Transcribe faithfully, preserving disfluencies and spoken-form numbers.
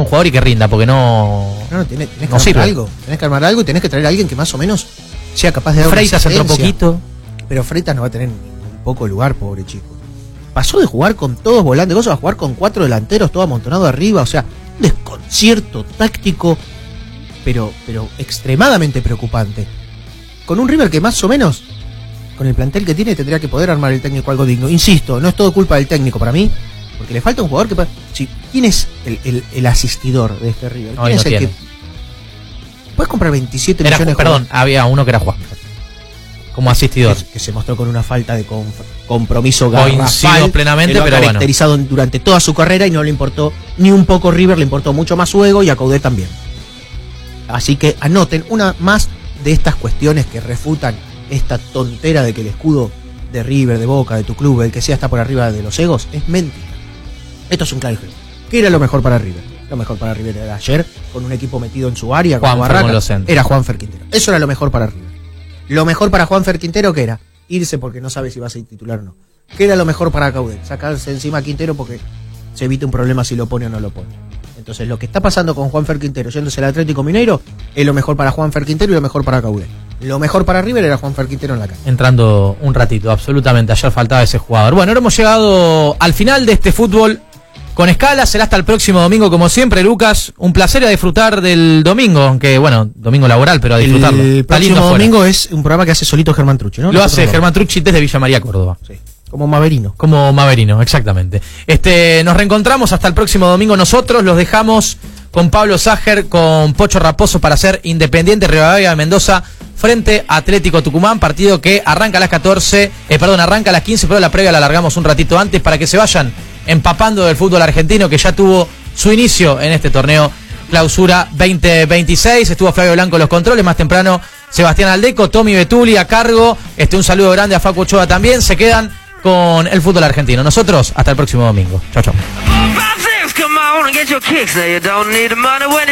un jugador y que rinda, porque no. No, no, tenés, tenés que no armar sirve. algo. Tenés que armar algo y tenés que traer a alguien que más o menos sea capaz de dar Freitas una entró asistencia. poquito. Pero Freitas no va a tener ni poco lugar, pobre chico. Pasó de jugar con todos volantes, cosas a jugar con cuatro delanteros, todo amontonado arriba, o sea, un desconcierto táctico, pero, pero extremadamente preocupante. Con un River que más o menos, con el plantel que tiene, tendría que poder armar el técnico algo digno. Insisto, no es todo culpa del técnico para mí, porque le falta un jugador que... Si, ¿quién es el, el, el asistidor de este River? ¿Quién Hoy es no el tiene. que... Puedes comprar veintisiete Era, millones de perdón, había uno que era Juan como asistidor. Que, que se mostró con una falta de conf- compromiso Coincido garrafal, plenamente, que lo ha pero bueno. caracterizado durante toda su carrera y no le importó ni un poco River, le importó mucho más su ego y a Coudet también. Así que anoten una más de estas cuestiones que refutan esta tontera de que el escudo de River, de Boca, de tu club, el que sea, está por arriba de los egos, es mentira. Esto es un claro ejemplo. ¿Qué era lo mejor para River? Lo mejor para River era ayer, con un equipo metido en su área, Juanfer como Barraca, con los centros. era Juanfer Quintero. Eso era lo mejor para River. Lo mejor para Juanfer Quintero, ¿qué era? Irse porque no sabe si va a ser titular o no. ¿Qué era lo mejor para Coudet? Sacarse encima a Quintero porque se evita un problema si lo pone o no lo pone. Entonces, lo que está pasando con Juanfer Quintero yéndose al Atlético Mineiro es lo mejor para Juanfer Quintero y lo mejor para Coudet. Lo mejor para River era Juanfer Quintero en la cancha. Entrando un ratito, absolutamente. Ayer faltaba ese jugador. Bueno, ahora hemos llegado al final de este fútbol con escala. Será hasta el próximo domingo, como siempre, Lucas. Un placer a disfrutar del domingo, aunque, bueno, domingo laboral, pero a disfrutarlo. El Está próximo lindo domingo afuera. es un programa que hace solito Germán Trucci, ¿no? Lo Nosotros hace no. Germán Trucci desde Villa María, Córdoba. Sí, como Maverino. Como Maverino, exactamente. Este, nos reencontramos hasta el próximo domingo. Nosotros los dejamos con Pablo Ságer, con Pocho Raposo para hacer Independiente Rivadavia de Mendoza frente a Atlético Tucumán, partido que arranca a las catorce, eh, perdón, arranca a las quince, pero la previa la alargamos un ratito antes para que se vayan empapando del fútbol argentino que ya tuvo su inicio en este torneo Clausura veinte veintiséis. Estuvo Flavio Blanco en los controles, más temprano Sebastián Aldeco, Tommy Betuli a cargo. Este, un saludo grande a Facu Ochoa también. Se quedan con el fútbol argentino. Nosotros hasta el próximo domingo. Chao, chao.